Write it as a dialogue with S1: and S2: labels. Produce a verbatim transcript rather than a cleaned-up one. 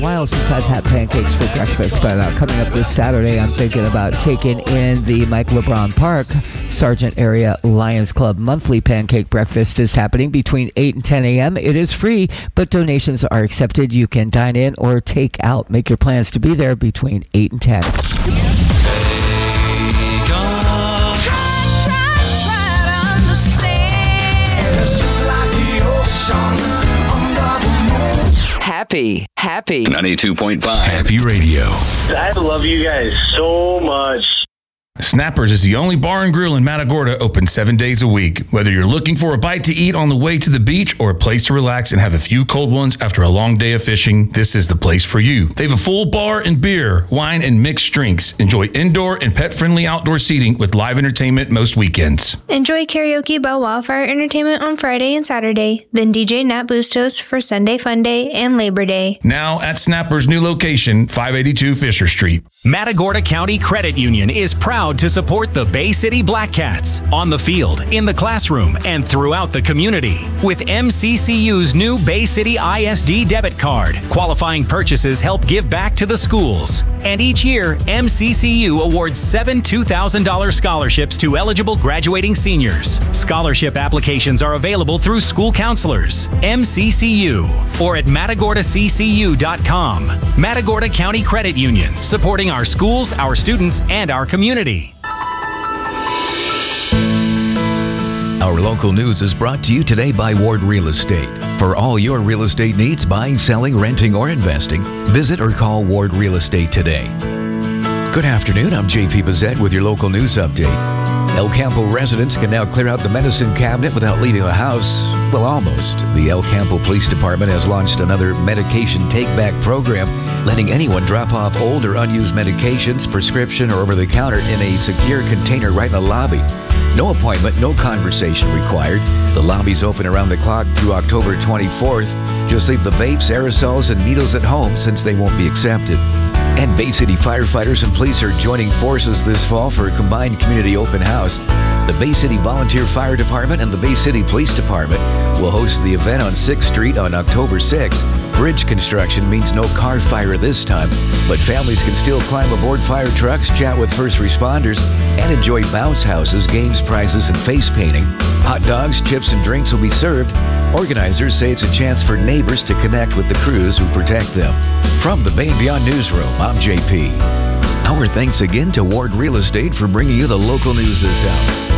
S1: while since I've had pancakes for breakfast, but uh, coming up this Saturday, I'm thinking about taking in the Mike LeBron Park Sargent Area Lions Club monthly pancake breakfast is happening between eight and ten a.m. It is free, but donations are accepted. You can dine in or take out. Make your plans to be there between eight and ten.
S2: Happy, happy.
S3: ninety-two point five
S4: Happy Radio.
S5: I love you guys so much.
S4: Snappers is the only bar and grill in Matagorda open seven days a week. Whether you're looking for a bite to eat on the way to the beach or a place to relax and have a few cold ones after a long day of fishing, this is the place for you. They have a full bar and beer, wine, and mixed drinks. Enjoy indoor and pet-friendly outdoor seating with live entertainment most weekends.
S6: Enjoy karaoke by Wildfire Entertainment on Friday and Saturday, then D J Nat Bustos for Sunday Fun Day and Labor Day.
S4: Now at Snappers' new location, five eighty-two Fisher Street.
S7: Matagorda County Credit Union is proud to support the Bay City Black Cats on the field, in the classroom, and throughout the community. With M C C U's new Bay City I S D debit card, qualifying purchases help give back to the schools. And each year, M C C U awards seven two thousand dollars scholarships to eligible graduating seniors. Scholarship applications are available through school counselors, M C C U, or at matagorda c c u dot com. Matagorda County Credit Union, supporting our schools, our students, and our community.
S8: Our local news is brought to you today by Ward Real Estate. For all your real estate needs, buying, selling, renting, or investing, visit or call Ward Real Estate today. Good afternoon, I'm J P Bazette with your local news update. El Campo residents can now clear out the medicine cabinet without leaving the house. Well, almost. The El Campo Police Department has launched another medication take-back program, letting anyone drop off old or unused medications, prescription, or over-the-counter in a secure container right in the lobby. No appointment, no conversation required. The lobby's open around the clock through October twenty-fourth. Just leave the vapes, aerosols, and needles at home since they won't be accepted. And Bay City firefighters and police are joining forces this fall for a combined community open house. The Bay City Volunteer Fire Department and the Bay City Police Department will host the event on sixth street on October sixth. Bridge construction means no car fire this time, but families can still climb aboard fire trucks, chat with first responders, and enjoy bounce houses, games, prizes, and face painting. Hot dogs, chips, and drinks will be served. Organizers say it's a chance for neighbors to connect with the crews who protect them. From the Bay and Beyond Newsroom, I'm J P. Our thanks again to Ward Real Estate for bringing you the local news this hour.